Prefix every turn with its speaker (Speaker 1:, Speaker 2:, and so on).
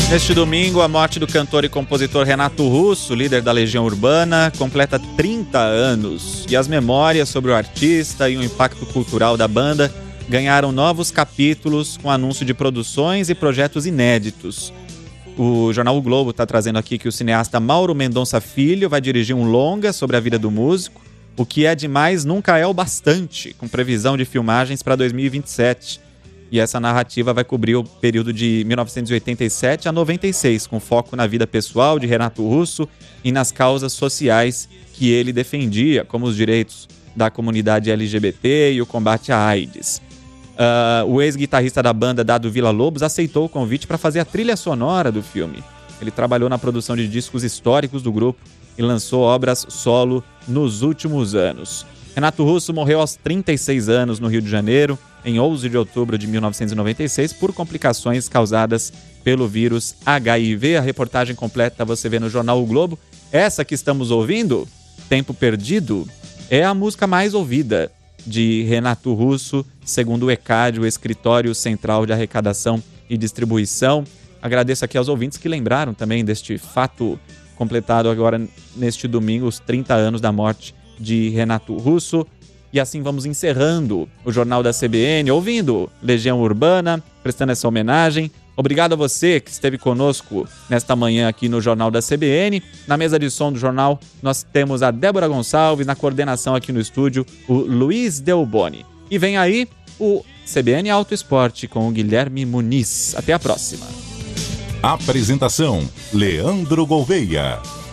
Speaker 1: Neste domingo, a morte do cantor e compositor Renato Russo, líder da Legião Urbana, completa 30 anos. E as memórias sobre o artista e o impacto cultural da banda ganharam novos capítulos com anúncio de produções e projetos inéditos. O jornal O Globo está trazendo aqui que o cineasta Mauro Mendonça Filho vai dirigir um longa sobre a vida do músico. O que é demais nunca é o bastante, com previsão de filmagens para 2027. E essa narrativa vai cobrir o período de 1987 a 96, com foco na vida pessoal de Renato Russo e nas causas sociais que ele defendia, como os direitos da comunidade LGBT e o combate à AIDS. O ex-guitarrista da banda, Dado Villa-Lobos, aceitou o convite para fazer a trilha sonora do filme. Ele trabalhou na produção de discos históricos do grupo e lançou obras solo nos últimos anos. Renato Russo morreu aos 36 anos no Rio de Janeiro, em 11 de outubro de 1996, por complicações causadas pelo vírus HIV. A reportagem completa você vê no jornal O Globo. Essa que estamos ouvindo, Tempo Perdido, é a música mais ouvida de Renato Russo, segundo o ECAD, o Escritório Central de Arrecadação e Distribuição. Agradeço aqui aos ouvintes que lembraram também deste fato completado agora neste domingo, os 30 anos da morte de Renato Russo. E assim vamos encerrando o Jornal da CBN, ouvindo Legião Urbana, prestando essa homenagem. Obrigado a você que esteve conosco nesta manhã aqui no Jornal da CBN. Na mesa de som do jornal, nós temos a Débora Gonçalves, na coordenação aqui no estúdio, o Luiz Delboni. E vem aí o CBN Auto Esporte com o Guilherme Muniz. Até a próxima.
Speaker 2: Apresentação: Leandro Gouveia.